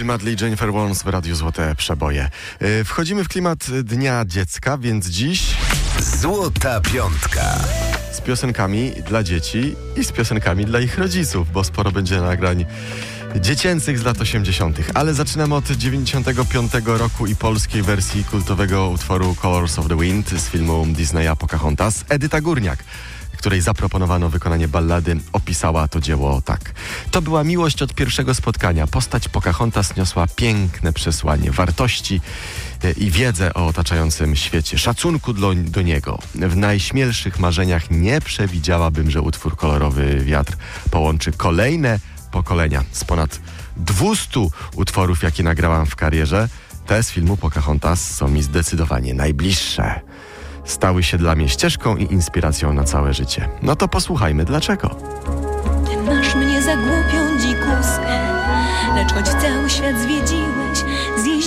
Madley, Jennifer Warnes w Radiu Złote Przeboje. Wchodzimy w klimat Dnia Dziecka, więc dziś Złota Piątka. z piosenkami dla dzieci i z piosenkami dla ich rodziców, bo sporo będzie nagrań dziecięcych z lat 80. Ale zaczynamy od 95 roku i polskiej wersji kultowego utworu Colors of the Wind z filmu Disneya Pocahontas. Edyta Górniak, której zaproponowano wykonanie ballady, opisała to dzieło tak. To była miłość od pierwszego spotkania. Postać Pocahontas niosła piękne przesłanie wartości i wiedzę o otaczającym świecie, szacunku do niego. W najśmielszych marzeniach nie przewidziałabym, że utwór Kolorowy Wiatr połączy kolejne pokolenia. Z ponad 200 utworów, jakie nagrałam w karierze, te z filmu Pocahontas są mi zdecydowanie najbliższe. Stały się dla mnie ścieżką i inspiracją na całe życie. No to posłuchajmy dlaczego. Ty masz mnie za głupią dzikuskę, lecz choć cały świat zwiedzi